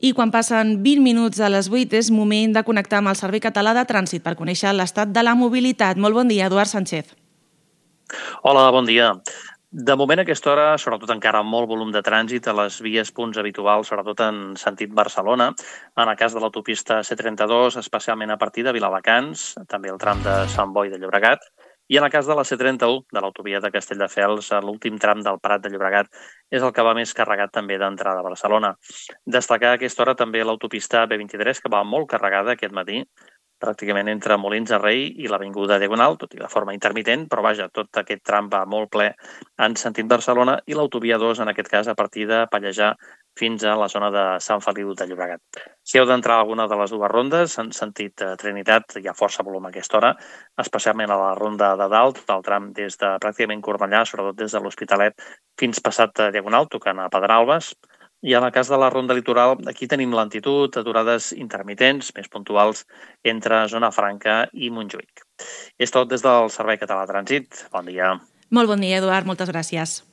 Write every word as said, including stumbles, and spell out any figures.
I quan passen vint minuts a les vuit és moment de connectar amb el Servei Català de Trànsit per conèixer l'estat de la mobilitat. Molt bon dia, Eduard Sánchez. Hola, bon dia. De moment a aquesta hora, sobretot encara amb molt volum de trànsit a les vies punts habituals, sobretot en sentit Barcelona. En el cas de l'autopista C trenta-dos, especialment a partir de Viladecans, també el tram de Sant Boi de Llobregat, i en el cas de la C trenta-u, de l'autovia de Castelldefels, l'últim tram del Prat de Llobregat és el que va més carregat també d'entrada a Barcelona. Destacar a aquesta hora també l'autopista B vint-i-tres, que va molt carregada aquest matí, pràcticament entre Molins de Rei i l'Avinguda Diagonal, tot i de forma intermitent, però vaja, tot aquest tram va molt ple en sentit Barcelona i l'autovia dos, en aquest cas, a partir de Pallejà fins a la zona de Sant Feliu de Llobregat. Si heu d'entrar a alguna de les dues rondes, en sentit Trinitat, hi ha força volum a aquesta hora, especialment a la ronda de dalt, del tram des de pràcticament Cornellà, sobretot des de l'Hospitalet, fins passat Diagonal, tocant a Pedralbes. I en el cas de la ronda litoral, aquí tenim lentitud, aturades intermitents, més puntuals, entre Zona Franca i Montjuïc. És tot des del Servei Català de Trànsit. Bon dia. Molt bon dia, Eduard. Moltes gràcies.